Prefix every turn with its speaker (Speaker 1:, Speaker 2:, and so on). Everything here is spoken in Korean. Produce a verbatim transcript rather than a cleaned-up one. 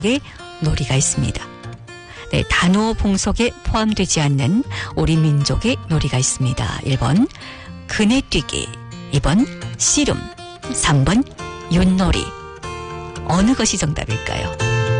Speaker 1: 놀이가 있습니다. 네, 단오 봉속에 포함되지 않는 우리 민족의 놀이가 있습니다. 일 번 그네뛰기, 이 번 씨름, 삼 번 윷놀이. 어느 것이 정답일까요?